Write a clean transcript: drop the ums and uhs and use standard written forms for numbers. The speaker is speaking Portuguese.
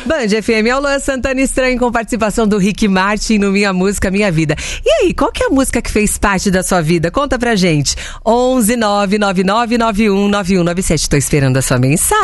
Band FM é o Luan Santana Estranho com participação do Rick Martin no Minha Música Minha Vida. E aí, qual que é a música que fez parte da sua vida? Conta pra gente. 11 999919197. Tô esperando a sua mensagem.